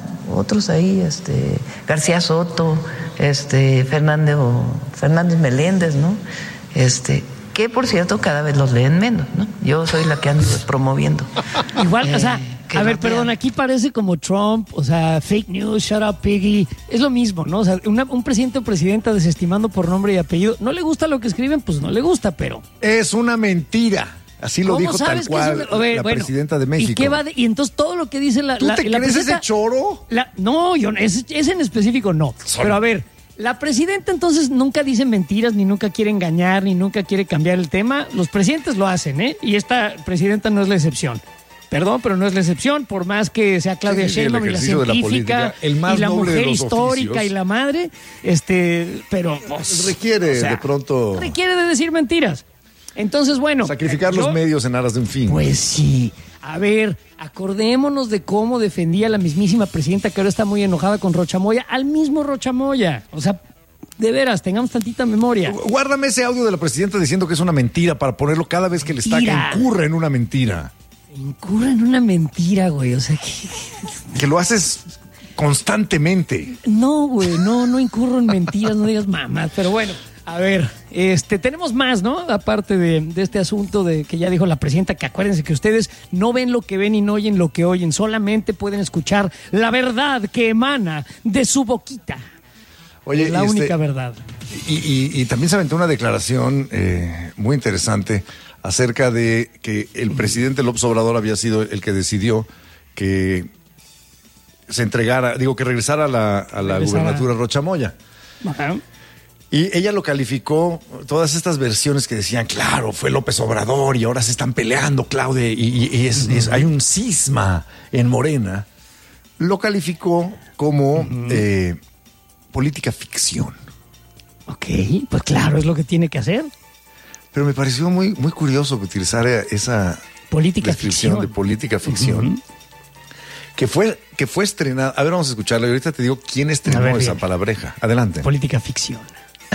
otros ahí, este García Soto, este Fernando Fernández Meléndez, ¿no? Este que por cierto cada vez los leen menos, ¿no? Yo soy la que ando promoviendo. Igual, o sea, Eh, que a ver, lo perdón, vean. aquí parece como Trump, o sea, fake news, shut up, piggy. Es lo mismo, ¿no? O sea, una- un presidente o presidenta desestimando por nombre y apellido. No le gusta lo que escriben, pues no le gusta, pero. Es una mentira. Así lo ¿Cómo dijo tal sabes que es cual una- a ver, la bueno, presidenta de México. ¿Y qué va de- y entonces todo lo que dice la. ¿Tú la- te la crees ese presidenta- choro? la- no, yo ese, ese en específico no. Son- Pero a ver, la presidenta entonces nunca dice mentiras, ni nunca quiere engañar, ni nunca quiere cambiar el tema. Los presidentes lo hacen, ¿eh? Y esta presidenta no es la excepción. Perdón, pero no es la excepción, por más que sea Claudia Sí, sí, sí, el Sheinbaum y la ejercicio de la científica política, el más y la noble de mujer los histórica oficios. y la madre, este, pero pues, Requiere o sea, de pronto requiere de decir mentiras. Entonces, bueno, sacrificar yo- los medios en aras de un fin. pues sí. A ver, acordémonos de cómo defendía la mismísima presidenta que ahora está muy enojada con Rochamoya, al mismo Rochamoya. O sea, de veras, tengamos tantita memoria. Guárdame ese audio de la presidenta diciendo que es una mentira para ponerlo cada vez que le está que Mentira. incurre en una mentira. Incurre en una mentira, güey. O sea, que... Que lo haces constantemente. No, güey, no, no incurro en mentiras, no digas mamás. Pero bueno, a ver, este, tenemos más, ¿no? Aparte de, de este asunto de que ya dijo la presidenta, que acuérdense que ustedes no ven lo que ven y no oyen lo que oyen, solamente pueden escuchar la verdad que emana de su boquita. Oye, la y este- única verdad. Y, y- y también se aventó una declaración eh, muy interesante acerca de que el presidente López Obrador había sido el que decidió que se entregara, digo, que regresara a la, a la Regresara. gubernatura Rochamoya. Ajá. Y ella lo calificó, todas estas versiones que decían, claro, fue López Obrador y ahora se están peleando, Claudia, y, y- y es- es- hay un cisma en Morena, lo calificó como eh, política ficción. Ok, pues claro, es lo que tiene que hacer. Pero me pareció muy, muy curioso que utilizara esa Política descripción ficción. de política ficción. Ujú. Que fue, que fue estrenada. A ver, vamos a escucharla. Y ahorita te digo quién estrenó A ver, esa bien. palabreja. Adelante. Política ficción.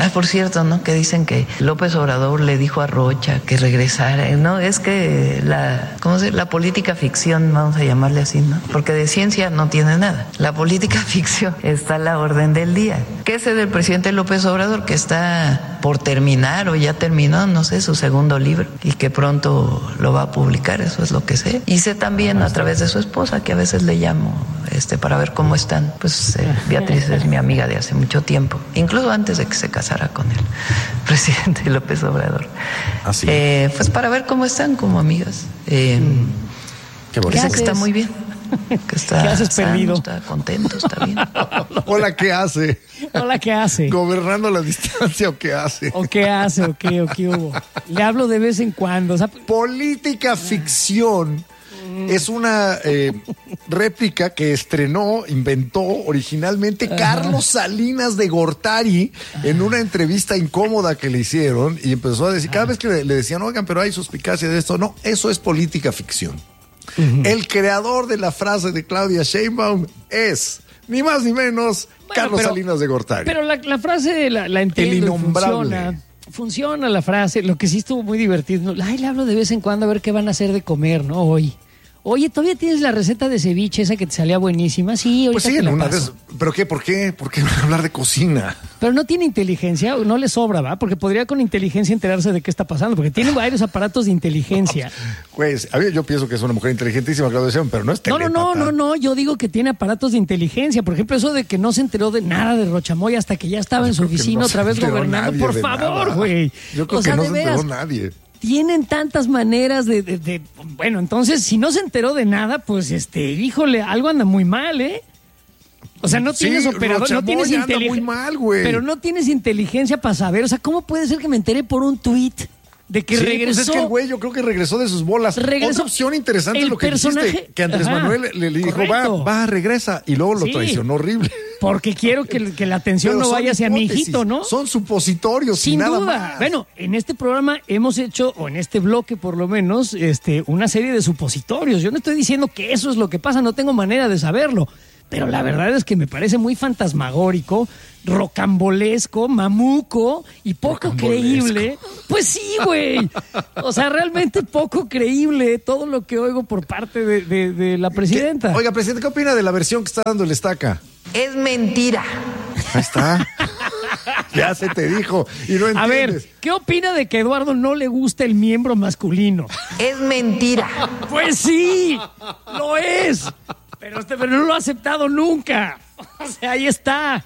Ah, por cierto, ¿no? Que dicen que López Obrador le dijo a Rocha que regresara. No, es que la, ¿cómo se? La política ficción, vamos a llamarle así, ¿no? Porque de ciencia no tiene nada. La política ficción está a la orden del día. ¿Qué sé del presidente López Obrador? Que está por terminar o ya terminó, no sé, su segundo libro y que pronto lo va a publicar, eso es lo que sé. Y sé también a través de su esposa, que a veces le llamo este para ver cómo están. Pues eh, Beatriz es mi amiga de hace mucho tiempo, incluso antes de que se casara con el presidente López Obrador. Así. Eh, pues para ver cómo están como amigas. Eh, Qué bonito. Dice que está muy bien. Que está ¿Qué haces sano, perdido? está contento, está bien. Hola, ¿qué hace? Hola, ¿qué hace? ¿Gobernando a la distancia o qué hace? ¿O qué hace? ¿O qué, o qué hubo? Le hablo de vez en cuando. O sea, política ficción es una eh, réplica que estrenó, inventó originalmente Ajá. Carlos Salinas de Gortari en una entrevista incómoda que le hicieron y empezó a decir, cada vez que le, le decían, oigan, pero hay suspicacia de esto, no, eso es política ficción. Uh-huh. El creador de la frase de Claudia Sheinbaum es, ni más ni menos, bueno, Carlos pero, Salinas de Gortari. Pero la, la frase la, la entiendo. El innombrable. Funciona, funciona la frase. Lo que sí estuvo muy divertido. Ay, le hablo de vez en cuando a ver qué van a hacer de comer, ¿no? Hoy. Oye, ¿todavía tienes la receta de ceviche esa que te salía buenísima? Sí, ahorita pues sí, te la una paso. vez. ¿Pero qué? ¿Por qué? ¿Por qué van a hablar de cocina? Pero no tiene inteligencia, no le sobra, ¿va? Porque podría con inteligencia enterarse de qué está pasando, porque tiene varios aparatos de inteligencia. Pues, a ver, yo pienso que es una mujer inteligentísima, Claudia Sheinbaum, pero no es telépata. No, no, no, no, no, yo digo que tiene aparatos de inteligencia. Por ejemplo, eso de que no se enteró de nada de Rochamoy hasta que ya estaba yo en su oficina no otra vez gobernando. Por favor, güey. Yo creo o que sea, no de se veras, enteró nadie. Tienen tantas maneras de, de, de... Bueno, entonces, si no se enteró de nada, pues, este, híjole, algo anda muy mal, ¿eh? O sea, no tienes sí, operador, no tienes inteligencia. muy mal, güey. Pero no tienes inteligencia para saber. O sea, ¿cómo puede ser que me enteré por un tuit de que sí, regresó? Pues es que el güey, yo creo que regresó de sus bolas. Regresó. Otra opción interesante es lo que personaje... dijiste, que Andrés Ajá, Manuel le, le dijo, va, va, regresa, y luego lo sí, traicionó horrible. Porque quiero que, que la atención Pero no vaya hacia mi hijito, ¿no? Son supositorios, sin nada duda. Más. Bueno, en este programa hemos hecho, o en este bloque por lo menos, este, una serie de supositorios. Yo no estoy diciendo que eso es lo que pasa, no tengo manera de saberlo. Pero la verdad es que me parece muy fantasmagórico, rocambolesco, mamuco y poco creíble. Pues sí, güey. O sea, realmente poco creíble todo lo que oigo por parte de, de, de la presidenta. ¿Qué? Oiga, presidente, ¿qué opina de la versión que está dando el Estaca? Es mentira. Ahí está. Ya se te dijo y no entiendes. A ver, ¿qué opina de que a Eduardo no le gusta el miembro masculino? Es mentira. Pues sí, lo es. Pero, este, pero no lo ha aceptado nunca. O sea, ahí está.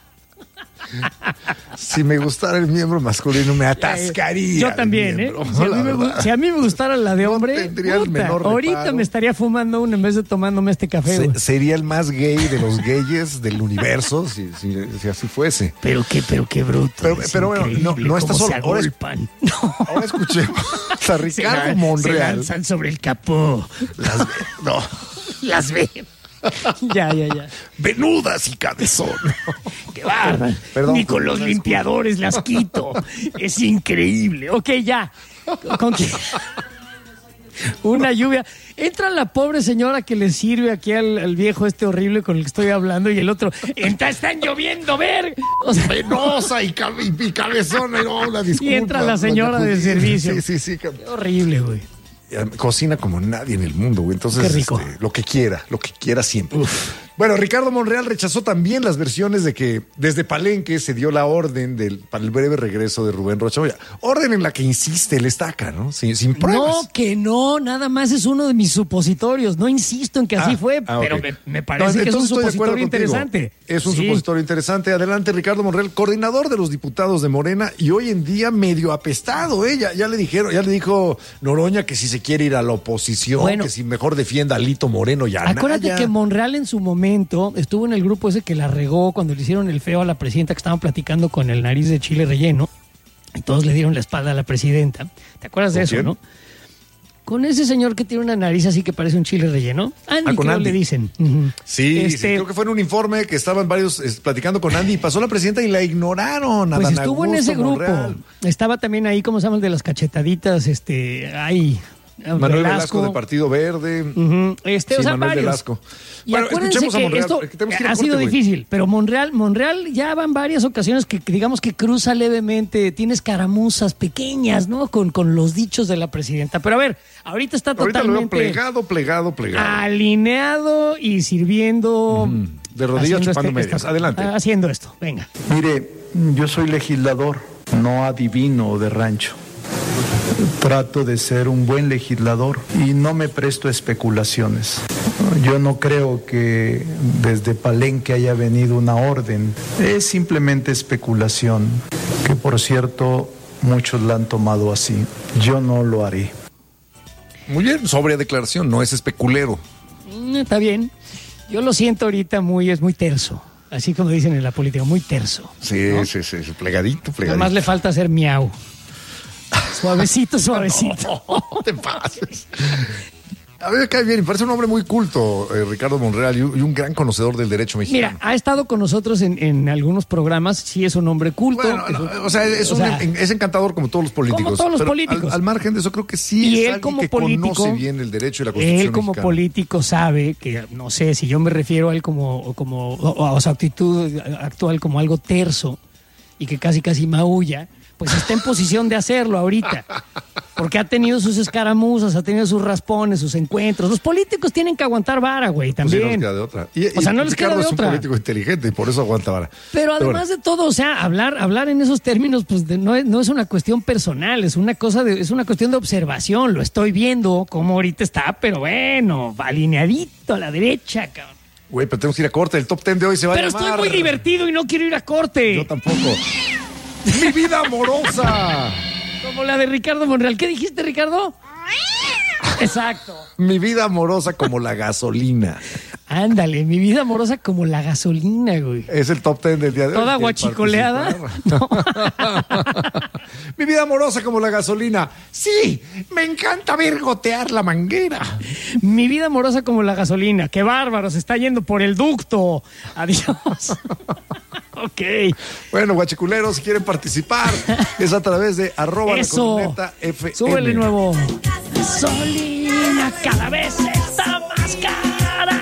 Si me gustara el miembro masculino, me atascaría. Yo también, ¿eh? Si a, me, si a mí me gustara la de hombre, no puta, el menor ahorita reparo. Me estaría fumando una en vez de tomándome este café. Se, sería el más gay de los gayes del universo si, si, si así fuese. Pero qué, pero qué bruto. Pero, pero bueno, no, no está solo. Ahora, es, no. ahora escuchemos a Ricardo se Monreal. Se lanzan sobre el capó. Las ve, no. Las ven. Ya, ya, ya. Venudas y cabezón. Qué bárbaro. Ni con los limpiadores las quito. Es increíble. Ok, ya. ¿Con qué? Una lluvia. Entra la pobre señora que le sirve aquí al, al viejo este horrible con el que estoy hablando y el otro. Entra, están lloviendo, ver. O sea, venosa y, cabe, y cabezona. No, una disculpa. Y entra la señora del servicio. Sí, sí, sí. Qué horrible, güey. Cocina como nadie en el mundo, güey. Entonces, qué rico. Este, lo que quiera, lo que quiera siempre. Uf. Bueno, Ricardo Monreal rechazó también las versiones de que desde Palenque se dio la orden del, para el breve regreso de Rubén Rocha Moya. Orden en la que insiste el Estaca, ¿no? Sin, sin pruebas. No, que no, nada más es uno de mis supositorios. No insisto en que así ah, fue, ah, pero okay. me, me parece no, que es un supositorio interesante. Es un sí. supositorio interesante. Adelante, Ricardo Monreal, coordinador de los diputados de Morena y hoy en día medio apestado, ¿eh? Ya, ya le dijeron, ya le dijo Noroña que si se quiere ir a la oposición, bueno, que si mejor defienda a Lito Moreno y a Anaya. Acuérdate que Monreal en su momento estuvo en el grupo ese que la regó cuando le hicieron el feo a la presidenta, que estaban platicando con el nariz de chile relleno y todos le dieron la espalda a la presidenta. ¿Te acuerdas de eso, quién? no? Con ese señor que tiene una nariz así que parece un chile relleno. Andy, ah, con Andy. Le dicen. Uh-huh. Sí, este, sí, creo que fue en un informe que estaban varios eh, platicando con Andy y pasó la presidenta y la ignoraron. Pues Adán estuvo Augusto en ese grupo. Monreal. Estaba también ahí, ¿cómo se llama? El de las cachetaditas, este, ay... Manuel Velasco, Velasco del Partido Verde. Uh-huh. Este, sí, o sea, Manuel varios. Velasco. Y bueno, acuérdense escuchemos que a Monreal. esto Que tenemos que ir a ha corte, sido güey. difícil, pero Monreal, Monreal ya van varias ocasiones que, que digamos que cruza levemente, tiene escaramuzas pequeñas, ¿no? Con, con los dichos de la presidenta. Pero a ver, ahorita está Ahorita lo veo totalmente plegado, plegado, plegado. alineado y sirviendo. Mm, de rodillas haciendo chupando este- medias. esta- Adelante. Haciendo esto, venga. Mire, yo soy legislador, no adivino de rancho. Trato de ser un buen legislador y no me presto a especulaciones. Yo no creo que desde Palenque haya venido una orden. Es simplemente especulación, que por cierto muchos la han tomado así. Yo no lo haré. Muy bien, sobre declaración, no es especulero. Mm, Está bien. Yo lo siento ahorita muy, es muy terso. Así como dicen en la política, muy terso. Sí, sí, sí, sí, plegadito, plegadito. Nada más le falta hacer miau. Suavecito, suavecito. No te pases. A mí me cae bien, me parece un hombre muy culto, eh, Ricardo Monreal, y un, y un gran conocedor del derecho mexicano. Mira, ha estado con nosotros en, en algunos programas, sí es un hombre culto. Bueno, es un- no, o sea, es, o un- sea, es encantador como todos los políticos. Como todos los pero políticos. Al, al margen de eso, creo que sí Y es él alguien como que político- conoce bien el derecho y la Constitución él como mexicana. político sabe que, no sé, si yo me refiero a él como, como o a su actitud actual como algo terso y que casi casi maulla, pues está en posición de hacerlo ahorita. Porque ha tenido sus escaramuzas, ha tenido sus raspones, sus encuentros. Los políticos tienen que aguantar vara, güey, Pues sí, no les también. queda de otra. Y, O sea, no les Ricardo queda de es otra. un político inteligente y por eso aguanta vara. Pero además de todo, o sea, hablar, hablar en esos términos, pues de- no, es, no es una cuestión personal, es una cosa de, es una cuestión de observación. Lo estoy viendo como ahorita está, pero bueno, alineadito a la derecha, cabrón. Güey, pero tenemos que ir a corte. El top ten de hoy se va Pero a llamar... estoy muy divertido y no quiero ir a corte. Yo tampoco. ¡Mi vida amorosa! Como la de Ricardo Monreal. ¿Qué dijiste, Ricardo? Exacto. Mi vida amorosa como la gasolina. Ándale, mi vida amorosa como la gasolina, güey. Es el top ten del día de hoy. Toda ¿Quién guachicoleada. participa? Mi vida amorosa como la gasolina. Sí, me encanta ver gotear la manguera. Mi vida amorosa como la gasolina. Qué bárbaro, se está yendo por el ducto. Adiós. Ok. Bueno, guachiculeros, si quieren participar, es a través de arroba la Eso. corneta F M. Súbele nuevo. Gasolina cada vez está más cara.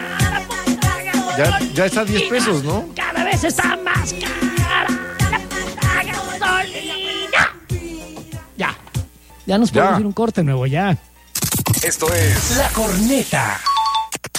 Ya, ya está a diez pesos, ¿no? Cada vez está más cara. La puta gasolina. Ya. Ya nos podemos Ya. ir un corte nuevo, ya. Esto es La Corneta.